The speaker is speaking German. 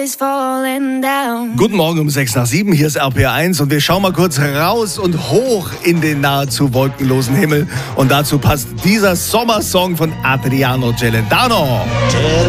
Guten Morgen um 6:06, hier ist RPR1 und wir schauen mal kurz raus und hoch in den nahezu wolkenlosen Himmel. Und dazu passt dieser Sommersong von Adriano Celentano.